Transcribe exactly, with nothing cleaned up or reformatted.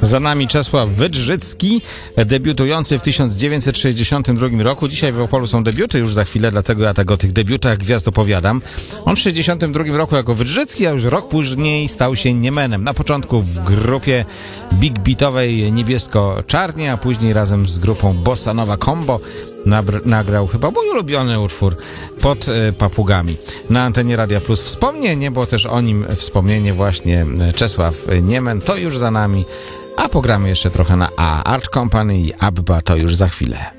Za nami Czesław Wydrzycki, debiutujący w tysiąc dziewięćset sześćdziesiątym drugim roku. Dzisiaj w Opolu są debiuty już za chwilę, dlatego ja tak o tych debiutach gwiazd opowiadam. On w sześćdziesiątym drugim roku jako Wydrzycki, a już rok później stał się Niemanem. Na początku w grupie big beatowej Niebiesko-Czarnie, a później razem z grupą Bossa Nova Combo nabr- nagrał chyba mój ulubiony utwór Pod y, papugami. Na antenie Radia Plus wspomnienie, bo też o nim wspomnienie właśnie Czesław Niemen. To już za nami, a pogramy jeszcze trochę na A. Art Company i Abba to już za chwilę.